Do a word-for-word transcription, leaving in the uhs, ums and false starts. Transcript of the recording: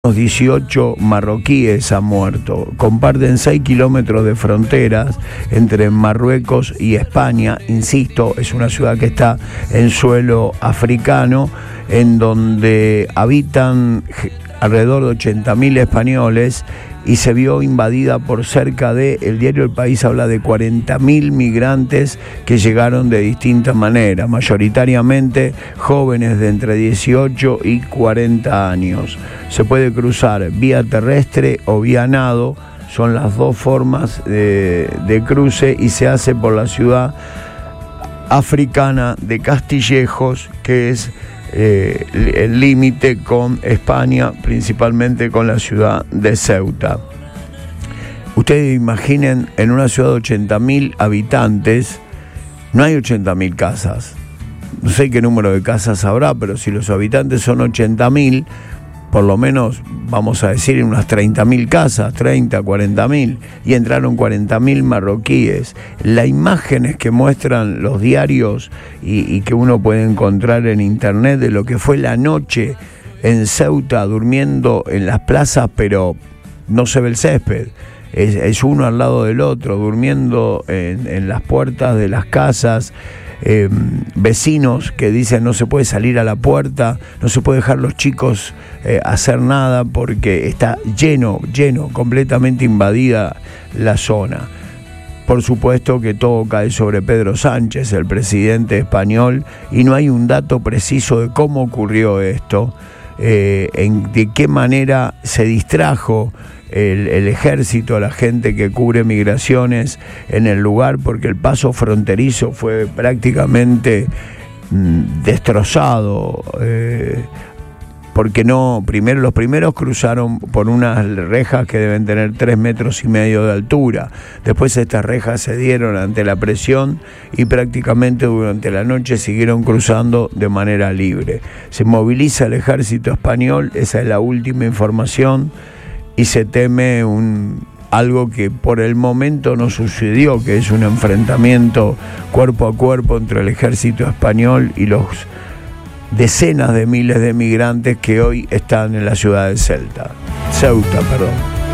dieciocho marroquíes han muerto. Comparten seis kilómetros de fronteras entre Marruecos y España. Insisto, es una ciudad que está en suelo africano, en donde habitan alrededor de ochenta mil españoles, y se vio invadida por cerca de, el diario El País habla de cuarenta mil migrantes que llegaron de distintas maneras, mayoritariamente jóvenes de entre dieciocho y cuarenta años. Se puede cruzar vía terrestre o vía nado, son las dos formas de, de cruce, y se hace por la ciudad africana de Castillejos, que es Eh, el límite con España, principalmente con la ciudad de Ceuta. Ustedes imaginen, en una ciudad de ochenta mil habitantes, no hay ochenta mil casas. No sé qué número de casas habrá, pero si los habitantes son ochenta mil, por lo menos, vamos a decir, unas treinta mil casas, treinta, cuarenta mil, y entraron cuarenta mil marroquíes. Las imágenes que muestran los diarios y, y que uno puede encontrar en internet de lo que fue la noche en Ceuta, durmiendo en las plazas, pero no se ve el césped. Es, es uno al lado del otro, durmiendo en, en las puertas de las casas. Eh, vecinos que dicen no se puede salir a la puerta, no se puede dejar los chicos eh, hacer nada porque está lleno, lleno, completamente invadida la zona. Por supuesto que todo cae sobre Pedro Sánchez, el presidente español, y no hay un dato preciso de cómo ocurrió esto, eh, en, de qué manera se distrajo El, el ejército, la gente que cubre migraciones en el lugar, porque el paso fronterizo fue prácticamente mmm, destrozado, eh, porque no, primero los primeros cruzaron por unas rejas que deben tener tres metros y medio de altura. Después estas rejas se dieron ante la presión y prácticamente durante la noche siguieron cruzando de manera libre. Se moviliza el ejército español, esa es la última información, y se teme un, algo que por el momento no sucedió, que es un enfrentamiento cuerpo a cuerpo entre el ejército español y los decenas de miles de migrantes que hoy están en la ciudad de Ceuta, Ceuta, perdón.